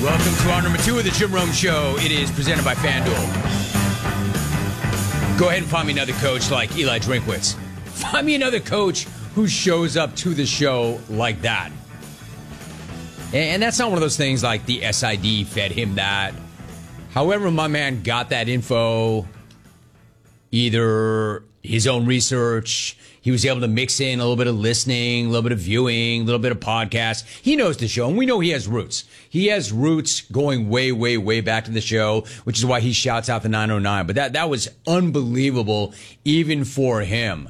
Welcome to hour number 2 of the Jim Rome Show. It is presented by FanDuel. Go ahead and find me another coach like Eli Drinkwitz. Find me another coach who shows up to the show like that. And that's not one of those things like the SID fed him that. However, my man got that info, either his own research, he was able to mix in a little bit of listening, a little bit of viewing, a little bit of podcast. He knows the show, and we know he has roots. He has roots going way, way, way back to the show, which is why he shouts out the 909. But that was unbelievable, even for him.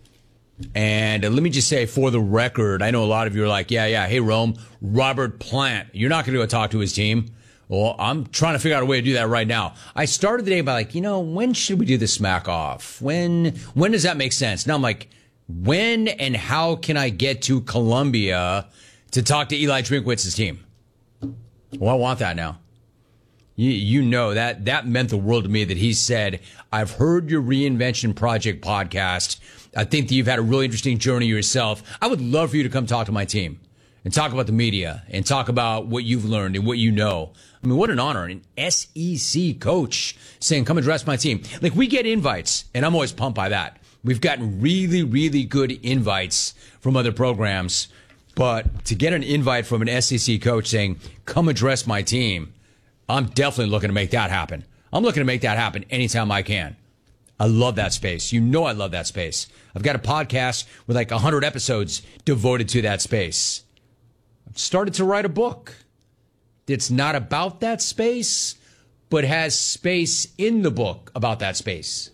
And let me just say, for the record, I know a lot of you are like, yeah, hey, Rome, Robert Plant, you're not going to go talk to his team. Well, I'm trying to figure out a way to do that right now. I started the day by when should we do the smack off? When does that make sense? Now I'm like, when and how can I get to Columbia to talk to Eli Drinkwitz's team? Well, I want that now. You know that meant the world to me that he said, I've heard your Reinvention Project podcast. I think that you've had a really interesting journey yourself. I would love for you to come talk to my team and talk about the media and talk about what you've learned and what you know. I mean, what an honor. An SEC coach saying, come address my team. Like, we get invites, and I'm always pumped by that. We've gotten really, really good invites from other programs. But to get an invite from an SEC coach saying, come address my team, I'm definitely looking to make that happen. I'm looking to make that happen anytime I can. I love that space. You know I love that space. I've got a podcast with like 100 episodes devoted to that space. I've started to write a book. It's not about that space, but has space in the book about that space.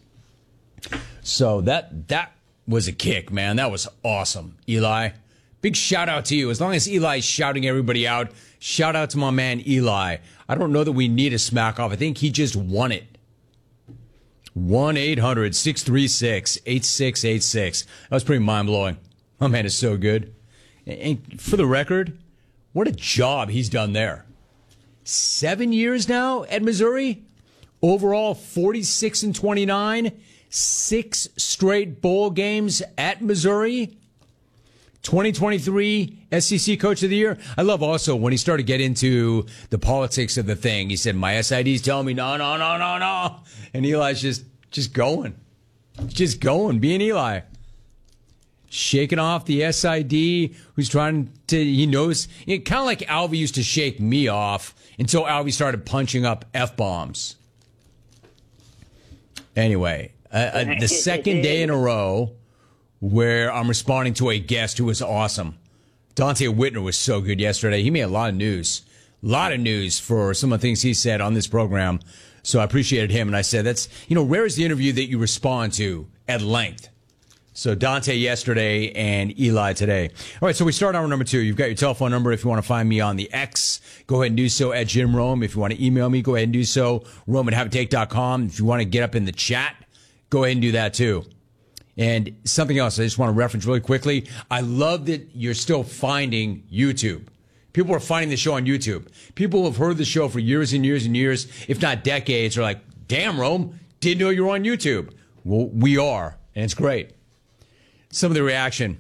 So that was a kick, man. That was awesome, Eli. Big shout out to you. As long as Eli's shouting everybody out, shout out to my man Eli. I don't know that we need a smack off. I think he just won it. 1-800-636-8686. That was pretty mind-blowing. My man is so good. And for the record, what a job he's done there. 7 years now at Missouri. Overall, 46-29. 6 straight bowl games at Missouri. 2023 SEC Coach of the Year. I love also when he started to get into the politics of the thing. He said, my SID's telling me no. And Eli's just going. Just going, being Eli. Shaking off the SID who's trying to, he knows, kind of like Alvy used to shake me off until Alvy started punching up F-bombs. Anyway, the second day in a row where I'm responding to a guest who was awesome. Dante Whitner was so good yesterday. He made a lot of news. A lot of news for some of the things he said on this program. So I appreciated him. And I said, that's, rare is the interview that you respond to at length. So Dante yesterday and Eli today. All right, so we start hour number 2. You've got your telephone number if you want to find me on the X. Go ahead and do so at Jim Rome. If you want to email me, go ahead and do so. Rome@haveatake.com. If you want to get up in the chat, go ahead and do that too. And something else I just want to reference really quickly. I love that you're still finding YouTube. People are finding the show on YouTube. People who have heard the show for years and years and years, if not decades, are like, damn, Rome, didn't know you were on YouTube. Well, we are, and it's great. Some of the reaction.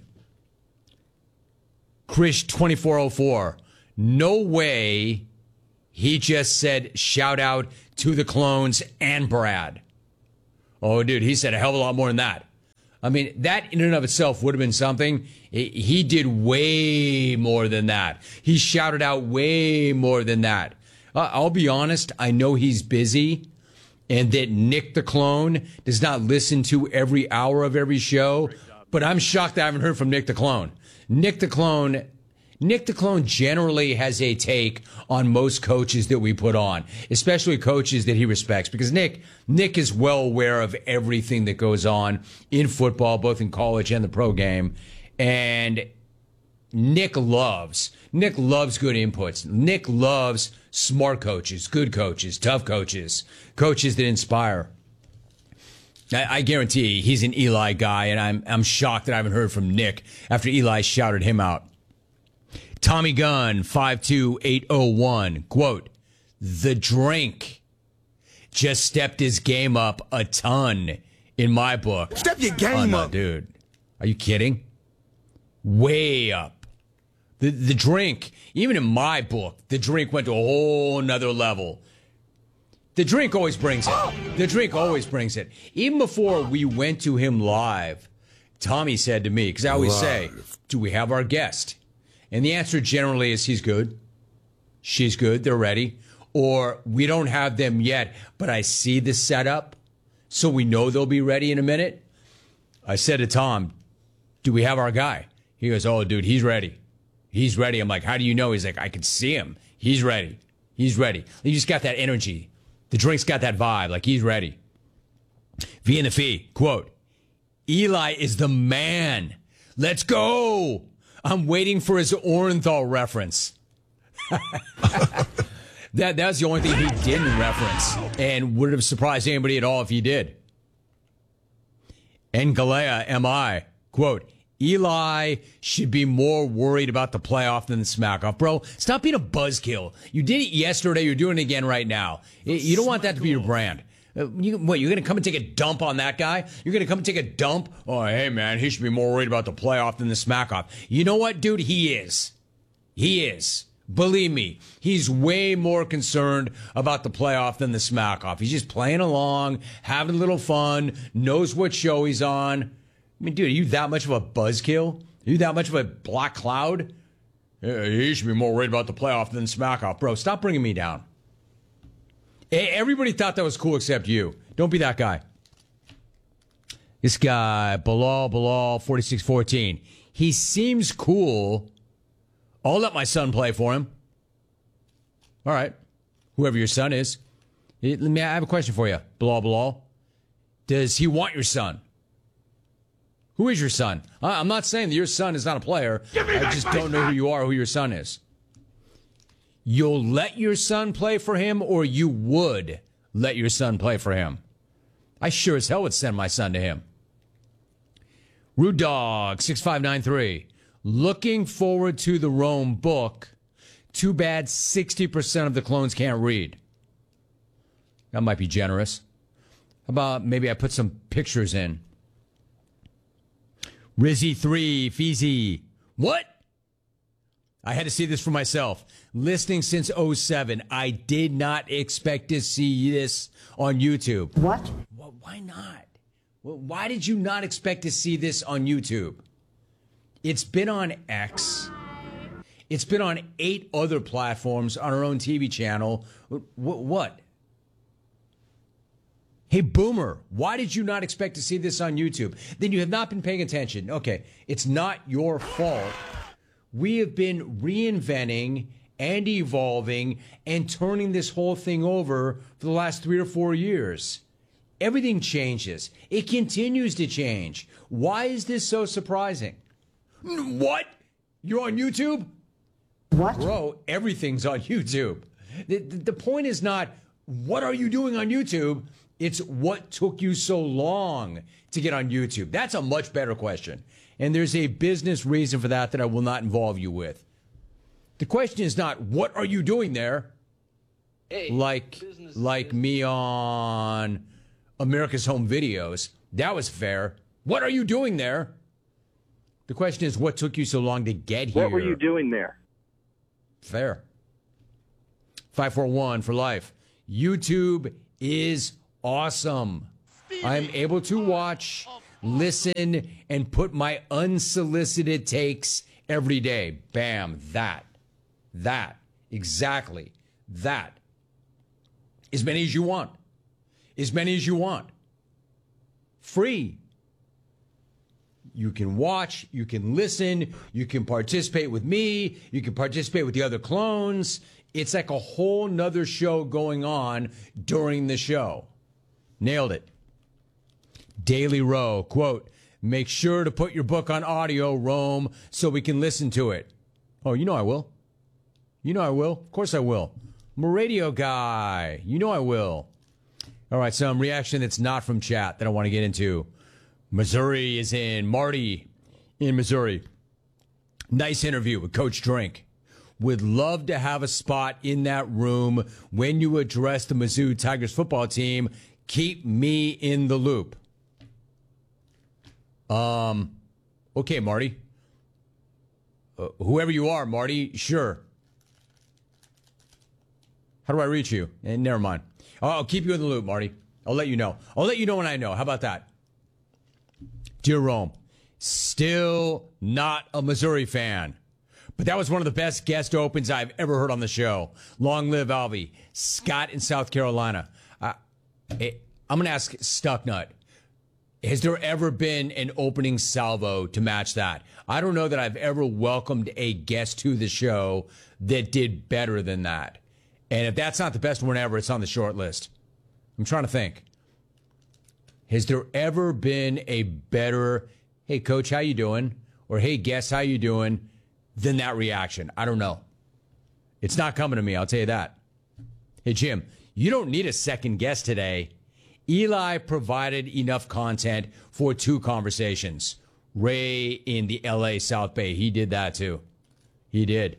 Krish2404. No way he just said shout out to the clones and Brad. Oh, dude, he said a hell of a lot more than that. I mean, that in and of itself would have been something. He did way more than that. He shouted out way more than that. I'll be honest. I know he's busy and that Nick the Clone does not listen to every hour of every show. But I'm shocked I haven't heard from Nick the Clone. Nick the Clone generally has a take on most coaches that we put on, especially coaches that he respects, because Nick is well aware of everything that goes on in football, both in college and the pro game. And Nick loves good inputs. Nick loves smart coaches, good coaches, tough coaches, coaches that inspire. I guarantee he's an Eli guy, and I'm shocked that I haven't heard from Nick after Eli shouted him out. Tommy Gunn, 52801, quote, the drink just stepped his game up a ton in my book. Step your game up. Dude. Are you kidding? Way up. The drink, even in my book, the drink went to a whole nother level. The drink always brings it. The drink always brings it. Even before we went to him live, Tommy said to me, because I always say, do we have our guest? And the answer generally is he's good. She's good. They're ready. Or we don't have them yet, but I see the setup, so we know they'll be ready in a minute. I said to Tom, do we have our guy? He goes, oh, dude, he's ready. He's ready. I'm like, how do you know? He's like, I can see him. He's ready. He's ready. He just got that energy. The drink's got that vibe. Like, he's ready. V and the Fee, quote, Eli is the man. Let's go. I'm waiting for his Orenthal reference. That was the only thing he didn't reference, and would have surprised anybody at all if he did. And Galea, M.I., quote, Eli should be more worried about the playoff than the smack-off. Bro, stop being a buzzkill. You did it yesterday. You're doing it again right now. You don't want that to be your brand. You're going to come and take a dump on that guy? You're going to come and take a dump? Oh, hey, man, he should be more worried about the playoff than the smack-off. You know what, dude? He is. He is. Believe me, he's way more concerned about the playoff than the smack-off. He's just playing along, having a little fun, knows what show he's on. I mean, dude, are you that much of a buzzkill? Are you that much of a black cloud? Yeah, he should be more worried about the playoff than smack-off. Bro, stop bringing me down. Everybody thought that was cool except you. Don't be that guy. This guy, Bilal, 4614. He seems cool. I'll let my son play for him. All right. Whoever your son is. I have a question for you, Bilal. Does he want your son? Who is your son? I'm not saying that your son is not a player. I just don't know who you are, who your son is. You'll let your son play for him, or you would let your son play for him? I sure as hell would send my son to him. Rude Dog 6593. Looking forward to the Rome book. Too bad 60% of the clones can't read. That might be generous. How about maybe I put some pictures in? Rizzy3, Feezy. What? I had to see this for myself. Listening since '07. I did not expect to see this on YouTube. What? Well, why not? Well, why did you not expect to see this on YouTube? It's been on X. It's been on 8 other platforms on our own TV channel. What? Hey, Boomer, why did you not expect to see this on YouTube? Then you have not been paying attention. Okay, it's not your fault. We have been reinventing and evolving and turning this whole thing over for the last 3 or 4 years. Everything changes. It continues to change. Why is this so surprising? What? You're on YouTube? What? Bro, everything's on YouTube. The point is not, what are you doing on YouTube? It's what took you so long to get on YouTube. That's a much better question. And there's a business reason for that I will not involve you with. The question is not, what are you doing there? Hey, like me on America's Home Videos. That was fair. What are you doing there? The question is, what took you so long to get here? What were you doing there? Fair. 541 for life. YouTube is awesome. I'm able to watch, listen, and put my unsolicited takes every day. Bam. That. Exactly. That. As many as you want. As many as you want. Free. You can watch, you can listen, you can participate with me, you can participate with the other clones. It's like a whole nother show going on during the show. Nailed it. Daily Row, quote, make sure to put your book on audio, Rome, so we can listen to it. Oh, you know I will. You know I will. Of course I will. I'm a radio guy. You know I will. All right, some reaction that's not from chat that I want to get into. Missouri is in. Marty in Missouri. Nice interview with Coach Drink. Would love to have a spot in that room when you address the Mizzou Tigers football team. Keep me in the loop. Okay, Marty. Whoever you are, Marty, sure. How do I reach you? Never mind. I'll keep you in the loop, Marty. I'll let you know. I'll let you know when I know. How about that? Dear Rome, still not a Missouri fan, but that was one of the best guest opens I've ever heard on the show. Long live Alvy. Scott in South Carolina. I'm going to ask Stucknut. Has there ever been an opening salvo to match that? I don't know that I've ever welcomed a guest to the show that did better than that. And if that's not the best one ever, it's on the short list. I'm trying to think. Has there ever been a better, hey, coach, how you doing? Or, hey, guest, how you doing? Than that reaction? I don't know. It's not coming to me, I'll tell you that. Hey, Jim, you don't need a second guest today. Eli provided enough content for 2 conversations. Ray in the LA South Bay, he did that too. He did.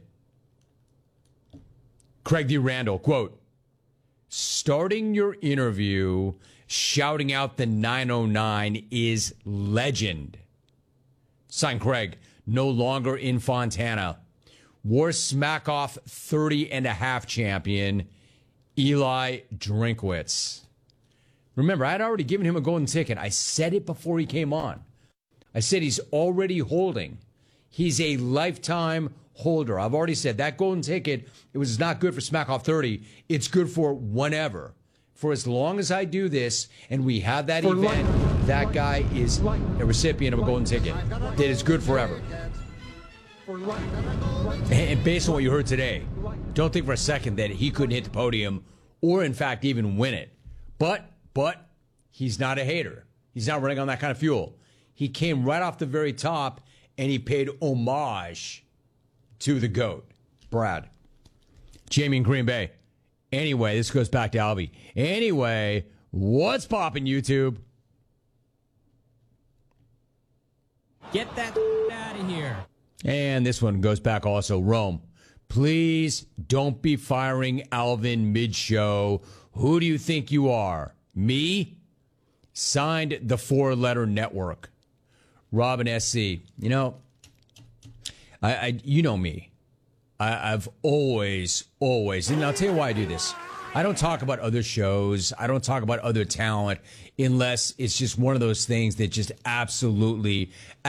Craig D. Randall, quote, starting your interview shouting out the 909 is legend. Signed, Craig, no longer in Fontana. War Smackoff 30.5 champion, Eli Drinkwitz. Remember, I had already given him a golden ticket. I said it before he came on. I said he's already holding. He's a lifetime holder. I've already said that golden ticket, it was not good for Smackoff 30. It's good for whenever. For as long as I do this and we have that event, that guy is a recipient of a golden ticket that is good forever. And based on what you heard today, don't think for a second that he couldn't hit the podium or, in fact, even win it. But he's not a hater. He's not running on that kind of fuel. He came right off the very top and he paid homage to the GOAT, Brad. Jamie in Green Bay. Anyway, this goes back to Albie. Anyway, what's poppin', YouTube? Get that out of here. And this one goes back also. Rome, please don't be firing Alvin mid-show. Who do you think you are? Me? Signed the 4-letter network. Robin SC. You know, you know me. I've always, and I'll tell you why I do this. I don't talk about other shows. I don't talk about other talent unless it's just one of those things that just absolutely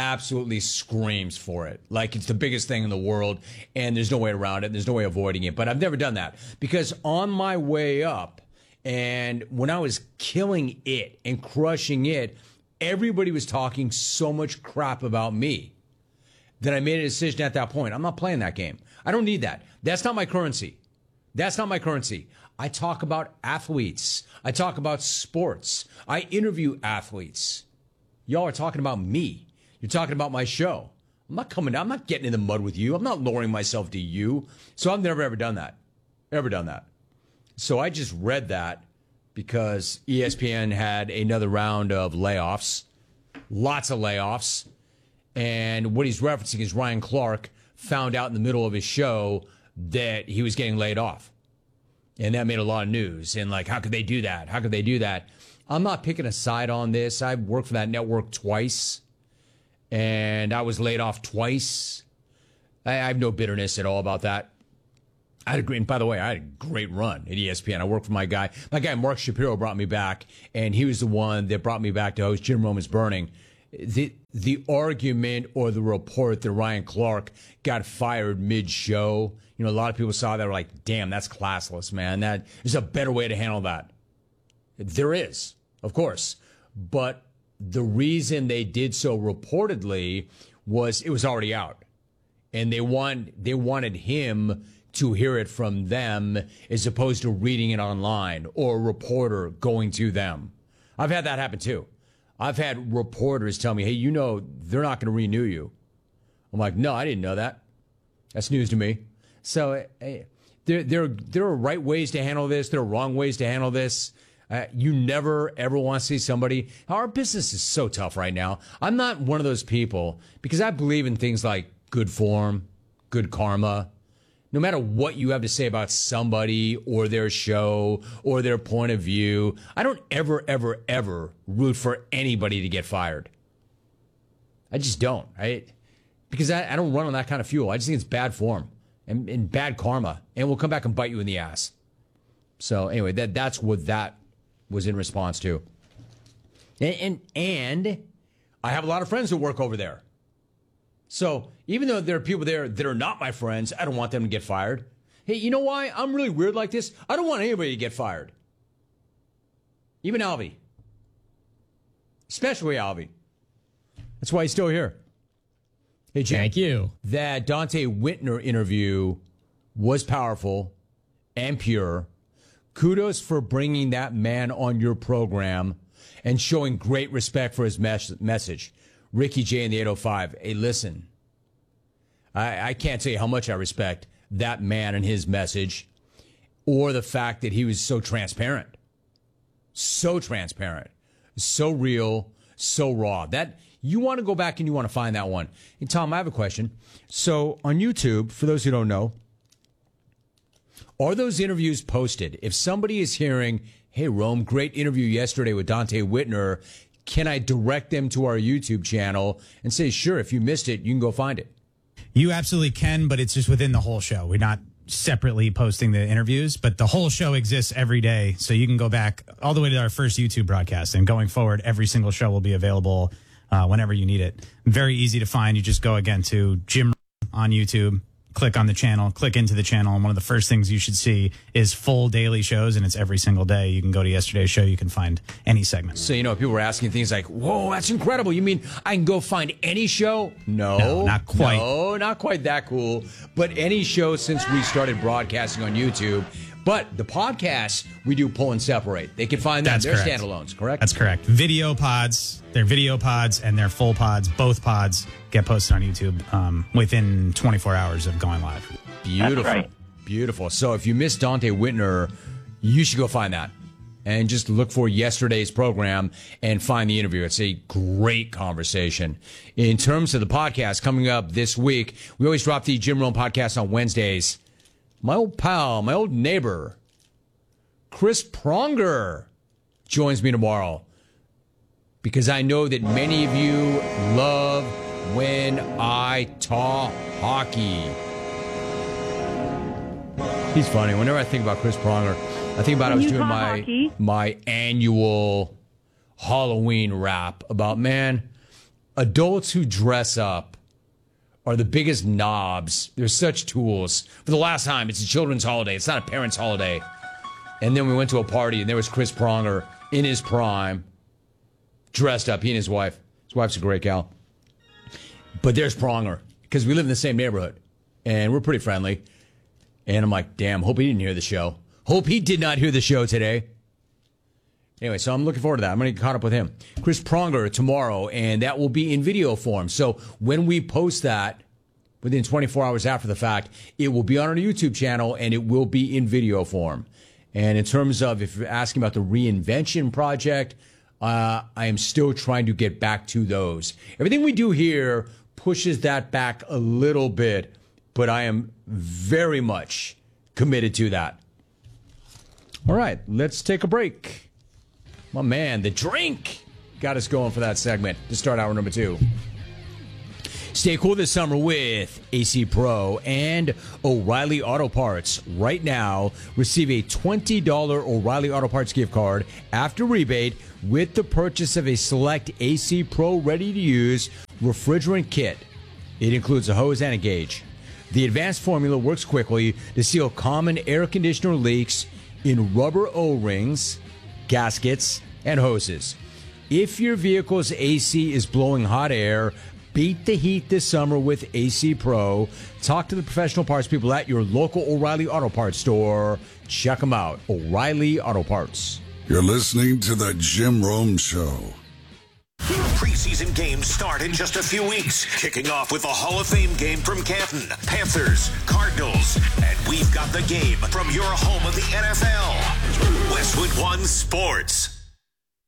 screams for it. Like it's the biggest thing in the world and there's no way around it. There's no way avoiding it. But I've never done that because on my way up and when I was killing it and crushing it, everybody was talking so much crap about me that I made a decision at that point. I'm not playing that game. I don't need that. That's not my currency. That's not my currency. I talk about athletes. I talk about sports. I interview athletes. Y'all are talking about me. You're talking about my show. I'm not getting in the mud with you. I'm not lowering myself to you. So I've never, ever done that. Ever done that. So I just read that because ESPN had another round of layoffs. Lots of layoffs. And what he's referencing is Ryan Clark found out in the middle of his show that he was getting laid off. And that made a lot of news. And like, how could they do that? How could they do that? I'm not picking a side on this. I've worked for that network twice. And I was laid off twice. I have no bitterness at all about that. And by the way, I had a great run at ESPN. I worked for my guy. My guy, Mark Shapiro, brought me back. And he was the one that brought me back to host Jim Roman's Burning. The argument or the report that Ryan Clark got fired mid-show, you know, a lot of people saw that were like, damn, that's classless, man. There's a better way to handle that. There is, of course. But the reason they did so reportedly was it was already out. And they wanted him to hear it from them as opposed to reading it online or a reporter going to them. I've had that happen too. I've had reporters tell me, hey, you know, they're not going to renew you. I'm like, no, I didn't know that. That's news to me. So there are right ways to handle this. There are wrong ways to handle this. You never, ever want to see somebody. Our business is so tough right now. I'm not one of those people because I believe in things like good form, good karma. No matter what you have to say about somebody or their show or their point of view, I don't ever root for anybody to get fired. I just don't. because I don't run on that kind of fuel. I just think it's bad form and bad karma, and will come back and bite you in the ass. So anyway, that's what that was in response to. And I have a lot of friends who work over there. So even though there are people there that are not my friends, I don't want them to get fired. Hey, you know why I'm really weird like this? I don't want anybody to get fired. Even Alvy. Especially Alvy. That's why he's still here. Hey, Jim. Thank you. That Dante Whitner interview was powerful and pure. Kudos for bringing that man on your program and showing great respect for his message. Ricky J in the 805. Hey, listen. I can't tell you how much I respect that man and his message, or the fact that he was so transparent. So transparent. So real. So raw. That you want to go back and you want to find that one. Hey, Tom, I have a question. So on YouTube, for those who don't know, are those interviews posted? If somebody is hearing, hey, Rome, great interview yesterday with Dante Whitner, can I direct them to our YouTube channel and say, sure, if you missed it, you can go find it? You absolutely can, but it's just within the whole show. We're not separately posting the interviews, but the whole show exists every day. So you can go back all the way to our first YouTube broadcast, and going forward, every single show will be available whenever you need it. Very easy to find. You just go again to Jim on YouTube, click on the channel, click into the channel, and one of the first things you should see is full daily shows, and it's every single day. You can go to yesterday's show. You can find any segment. So, people were asking things like, whoa, that's incredible. You mean I can go find any show? No, not quite. No, not quite that cool. But any show since we started broadcasting on YouTube. But the podcasts, we do pull and separate. They can find them. They're standalones, correct? That's correct. Video pods. They're video pods and they're full pods. Both pods get posted on YouTube within 24 hours of going live. Beautiful. That's right. Beautiful. So if you missed Dante Whitner, you should go find that. And just look for yesterday's program and find the interview. It's a great conversation. In terms of the podcast coming up this week, we always drop the Jim Rome podcast on Wednesdays. My old pal, my old neighbor, Chris Pronger, joins me tomorrow, because I know that many of you love when I talk hockey. He's funny. Whenever I think about Chris Pronger, I think about I was doing my annual Halloween rap about, adults who dress up are the biggest knobs. They're such tools. For the last time, it's a children's holiday. It's not a parent's holiday. And then we went to a party, and there was Chris Pronger in his prime, dressed up, he and his wife. His wife's a great gal. But there's Pronger, because we live in the same neighborhood, and we're pretty friendly. And I'm like, damn, hope he didn't hear the show. Hope he did not hear the show today. Anyway, so I'm looking forward to that. I'm going to get caught up with him. Chris Pronger tomorrow, and that will be in video form. So when we post that, within 24 hours after the fact, it will be on our YouTube channel, and it will be in video form. And in terms of, if you're asking about the Reinvention Project, I am still trying to get back to those. Everything we do here pushes that back a little bit, but I am very much committed to that. All right, let's take a break. My man, the drink got us going for that segment to start hour number 2. Stay cool this summer with AC Pro and O'Reilly Auto Parts. Right now, receive a $20 O'Reilly Auto Parts gift card after rebate with the purchase of a select AC Pro ready-to-use refrigerant kit. It includes a hose and a gauge. The advanced formula works quickly to seal common air conditioner leaks in rubber O-rings, gaskets, and hoses. If your vehicle's AC is blowing hot air, beat the heat this summer with AC Pro. Talk to the professional parts people at your local O'Reilly Auto Parts store. Check them out. O'Reilly Auto Parts. You're listening to the Jim Rome Show. Preseason games start in just a few weeks, kicking off with the Hall of Fame game from Canton, Panthers, Cardinals, and we've got the game from your home of the NFL, Westwood One Sports.